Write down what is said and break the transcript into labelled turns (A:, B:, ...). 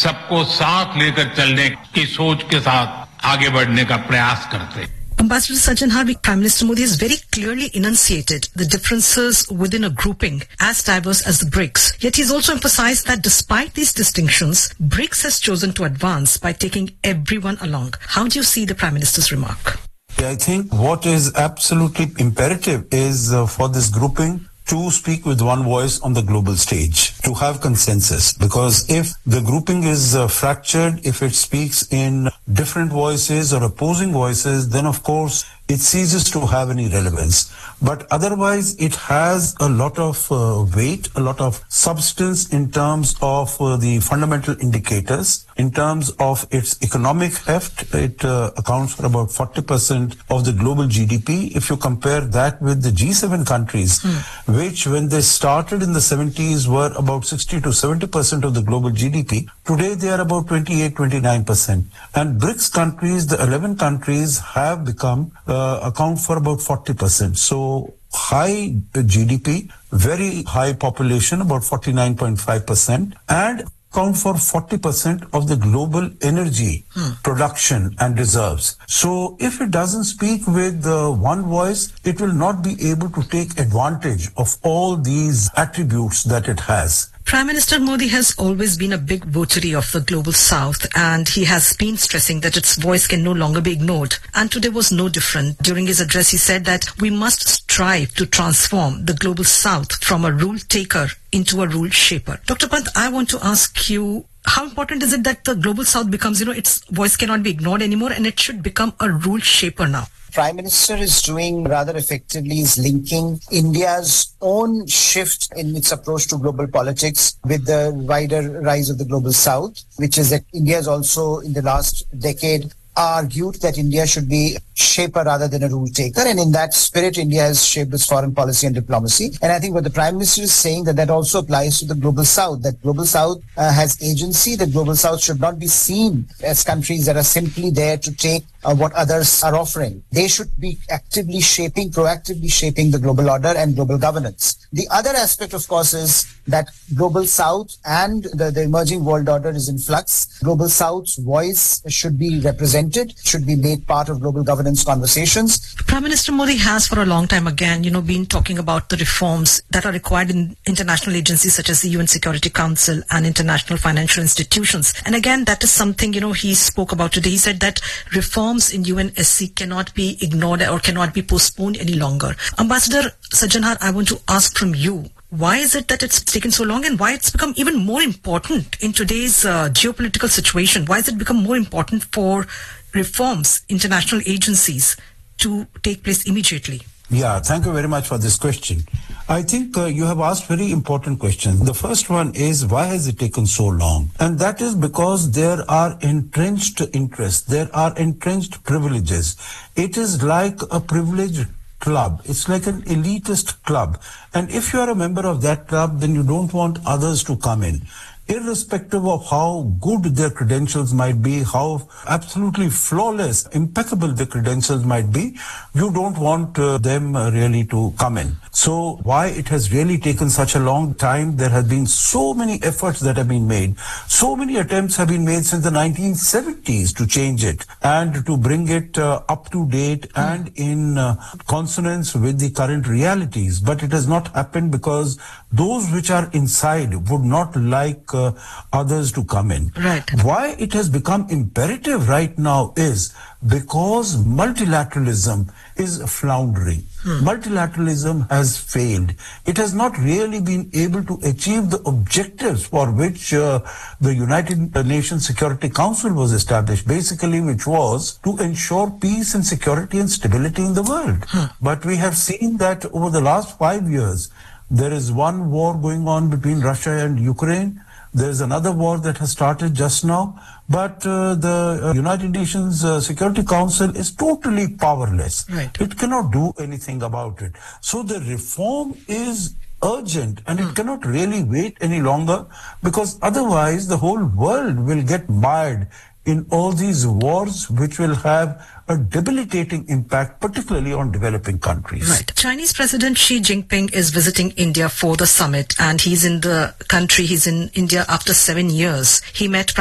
A: सबको साथ लेकर चलने की सोच के साथ आगे बढ़ने का प्रयास करते हैं.
B: Ambassador Sajjan Har, Prime Minister Modi has very clearly enunciated the differences within a grouping as diverse as the BRICS. Yet he's also emphasized that despite these distinctions, BRICS has chosen to advance by taking everyone along. How do you see the Prime Minister's remark?
C: I think what is absolutely imperative is for this grouping to speak with one voice on the global stage, to have consensus. Because if the grouping is fractured, if it speaks in different voices or opposing voices, then of course it ceases to have any relevance. But otherwise, it has a lot of weight, a lot of substance in terms of the fundamental indicators. In terms of its economic heft, it accounts for about 40% of the global GDP. If you compare that with the G7 countries, which when they started in the 70s were about 60 to 70% of the global GDP, today they are about 28-29%. And BRICS countries, the 11 countries, have become account for about 40%. So high GDP, very high population, about 49.5%, and account for 40% of the global energy production and reserves. So if it doesn't speak with one voice, it will not be able to take advantage of all these attributes that it has.
B: Prime Minister Modi has always been a big votary of the Global South, and he has been stressing that its voice can no longer be ignored. And today was no different. During his address, he said that we must strive to transform the Global South from a rule taker into a rule shaper. Dr. Pant, I want to ask you, how important is it that the Global South becomes, its voice cannot be ignored anymore, and it should become a rule shaper now?
D: Prime Minister is doing rather effectively is linking India's own shift in its approach to global politics with the wider rise of the Global South, which is that India has also in the last decade argued that India should be shaper rather than a rule taker, and in that spirit India has shaped its foreign policy and diplomacy. And I think what the Prime Minister is saying that also applies to the Global South, that Global South has agency, that Global South should not be seen as countries that are simply there to take what others are offering. They should be actively shaping, proactively shaping the global order and global governance. The other aspect, of course, is that Global South and the emerging world order is in flux. Global South's voice should be represented, should be made part of global governance conversations.
B: Prime Minister Modi has for a long time again, been talking about the reforms that are required in international agencies such as the UN Security Council and international financial institutions. And again, that is something, he spoke about today. He said that reforms in UNSC cannot be ignored or cannot be postponed any longer. Ambassador Sajjan Har, I want to ask from you, why is it that it's taken so long, and why it's become even more important in today's geopolitical situation? Why has it become more important for reforms, international agencies to take place immediately?
C: Yeah, thank you very much for this question. I think you have asked very important questions. The first one is, why has it taken so long? And that is because there are entrenched interests, there are entrenched privileges. It is like a privileged club. It's like an elitist club. And if you are a member of that club, then you don't want others to come in. Irrespective of how good their credentials might be, how absolutely flawless, impeccable the credentials might be, you don't want them really to come in. So why it has really taken such a long time? There have been so many efforts that have been made. So many attempts have been made since the 1970s to change it and to bring it up to date and in consonance with the current realities. But it has not happened because those which are inside would not like others to come in.
B: Right.
C: Why it has become imperative right now is because multilateralism is floundering. Multilateralism has failed. It has not really been able to achieve the objectives for which the United Nations Security Council was established, basically, which was to ensure peace and security and stability in the world. But we have seen that over the last 5 years, there is one war going on between Russia and Ukraine. There's another war that has started just now, but the United Nations Security Council is totally powerless.
B: Right.
C: It cannot do anything about it. So the reform is urgent and it cannot really wait any longer, because otherwise the whole world will get mired in all these wars, which will have a debilitating impact, particularly on developing countries.
B: Right. Chinese President Xi Jinping is visiting India for the summit, and he's in the country, he's in India after 7 years. He met